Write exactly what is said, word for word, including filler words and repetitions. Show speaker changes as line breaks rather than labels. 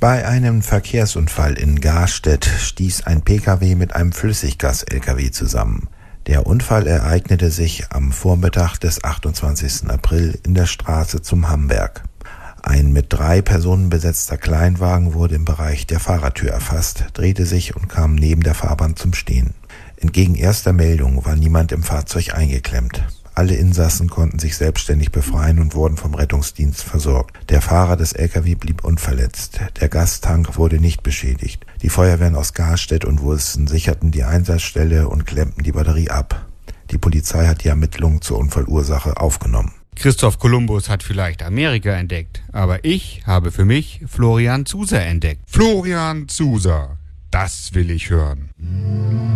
Bei einem Verkehrsunfall in Garstedt stieß ein Pkw mit einem Flüssiggas-L K W zusammen. Der Unfall ereignete sich am Vormittag des achtundzwanzigsten April in der Straße Zum Hamberg. Ein mit drei Personen besetzter Kleinwagen wurde im Bereich der Fahrertür erfasst, drehte sich und kam neben der Fahrbahn zum Stehen. Entgegen erster Meldung war niemand im Fahrzeug eingeklemmt. Alle Insassen konnten sich selbstständig befreien und wurden vom Rettungsdienst versorgt. Der Fahrer des L K W blieb unverletzt. Der Gastank wurde nicht beschädigt. Die Feuerwehren aus Garstedt und Wulsten sicherten die Einsatzstelle und klemmten die Batterie ab. Die Polizei hat die Ermittlungen zur Unfallursache aufgenommen.
Christoph Kolumbus hat vielleicht Amerika entdeckt, aber ich habe für mich Florian Zuser entdeckt. Florian Zuser, das will ich hören.